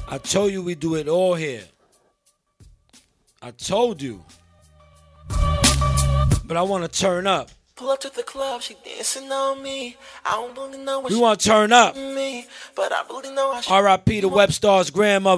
I told you we do it all here. I told you. But I want to turn up. Pull up to the club, she dancing on me. I don't really know what We want to turn up. me, but I really know how she R.I.P. to Webstar's grandmother.